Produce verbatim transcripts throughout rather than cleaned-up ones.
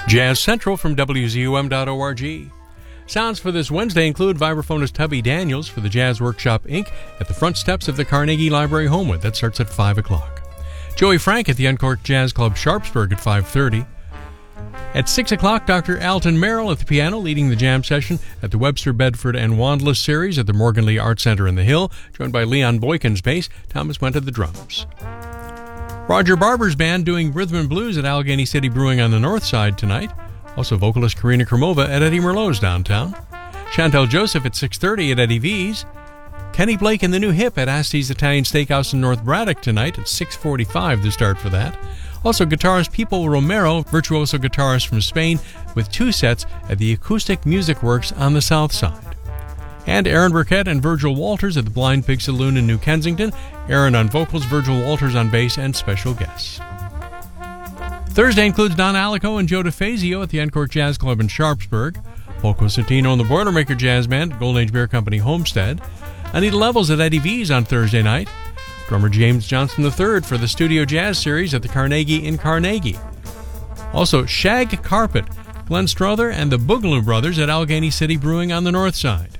Jazz Central from W Z U M dot org. Sounds for this Wednesday include vibraphonist Tubby Daniels for the Jazz Workshop, Incorporated at the front steps of the Carnegie Library Homewood. That starts at five o'clock. Joey Frank at the Uncorked Jazz Club Sharpsburg at five thirty. At six o'clock, Doctor Alton Merrill at the piano leading the jam session at the Webster, Bedford, and Wanдлess series at the Morgan Lee Art Center in the Hill, joined by Leon Boykins bass, Thomas Went at the drums. Roger Barber's band doing rhythm and blues at Allegheny City Brewing on the north side tonight. Also vocalist Karina Kromova at Eddie Merlot's downtown. Chantel Joseph at six thirty at Eddie V's. Kenny Blake and the New Hip at Asti's Italian Steakhouse in North Braddock tonight at six forty-five to start for that. Also guitarist Pipo Romero, virtuoso guitarist from Spain, with two sets at the Acoustic Music Works on the south side. And Aaron Burkett and Virgil Walters at the Blind Pig Saloon in New Kensington. Aaron on vocals, Virgil Walters on bass, and special guests. Thursday includes Don Alico and Joe DeFazio at the Uncorked Jazz Club in Sharpsburg. Paul Cosentino and the Boilermaker Jazz Band at Golden Age Beer Company Homestead. Anita Levels at Eddie V's on Thursday night. Drummer James Johnson the third for the Studio Jazz Series at the Carnegie in Carnegie. Also, Shag Carpet, Glenn Strother and the Boogaloo Brothers at Allegheny City Brewing on the north side.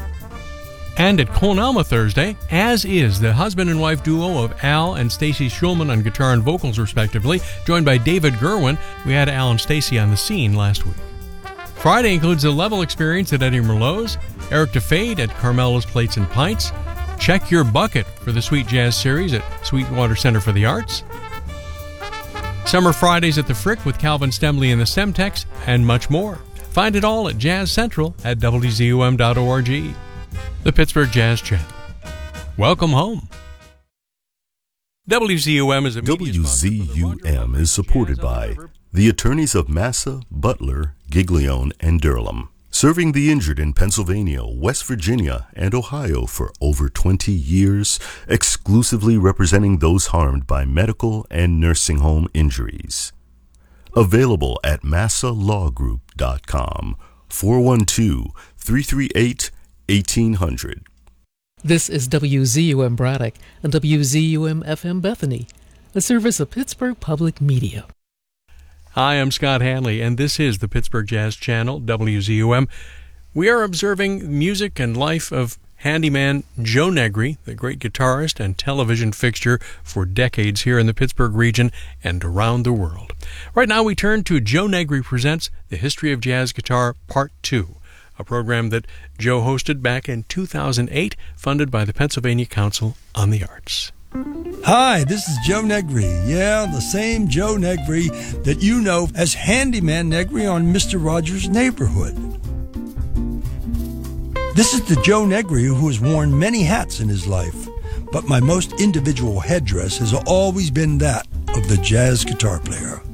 And at Colne Alma Thursday, as is the husband and wife duo of Al and Stacy Schulman on guitar and vocals respectively, joined by David Gerwin. We had Al and Stacy on the scene last week. Friday includes the Level Experience at Eddie Merlot's, Eric DeFade at Carmela's Plates and Pints, Check Your Bucket for the Sweet Jazz Series at Sweetwater Center for the Arts, Summer Fridays at the Frick with Calvin Stemley and the Semtex, and much more. Find it all at Jazz Central at W Z U M dot org. The Pittsburgh Jazz Channel. Welcome home. W Z U M is a W Z U M is supported by the attorneys of Massa, Butler, Giglione, and Durham, serving the injured in Pennsylvania, West Virginia, and Ohio for over twenty years, exclusively representing those harmed by medical and nursing home injuries. Available at massa law group dot com, four one two, three three eight, eighteen hundred. This is W Z U M Braddock and W Z U M F M Bethany, a service of Pittsburgh Public Media. Hi, I'm Scott Hanley, and this is the Pittsburgh Jazz Channel, W Z U M. We are observing music and life of handyman Joe Negri, the great guitarist and television fixture for decades here in the Pittsburgh region and around the world. Right now we turn to Joe Negri Presents The History of Jazz Guitar Part two, a program that Joe hosted back in two thousand eight, funded by the Pennsylvania Council on the Arts. Hi, this is Joe Negri. Yeah, the same Joe Negri that you know as Handyman Negri on Mister Rogers' Neighborhood. This is the Joe Negri who has worn many hats in his life, but my most individual headdress has always been that of the jazz guitar player.